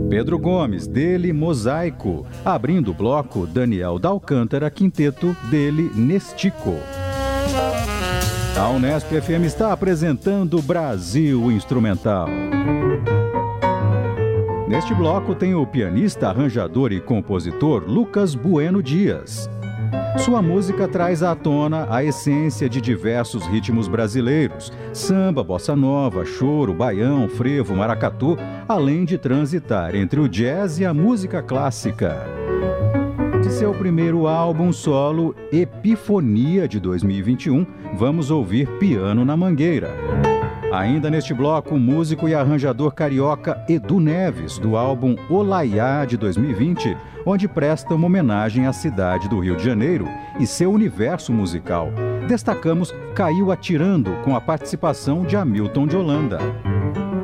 Pedro Gomes, dele Mosaico. Abrindo o bloco, Daniel da Alcântara Quinteto, dele Nestico. A Unesp FM está apresentando Brasil Instrumental. Neste bloco tem o pianista, arranjador e compositor Lucas Bueno Dias. Sua música traz à tona a essência de diversos ritmos brasileiros: samba, bossa nova, choro, baião, frevo, maracatu, além de transitar entre o jazz e a música clássica. De seu primeiro álbum solo, Epifonia, de 2021, vamos ouvir Piano na Mangueira. Ainda neste bloco, o músico e arranjador carioca Edu Neves, do álbum Olaiá, de 2020, onde presta uma homenagem à cidade do Rio de Janeiro e seu universo musical. Destacamos Caiu Atirando, com a participação de Hamilton de Holanda.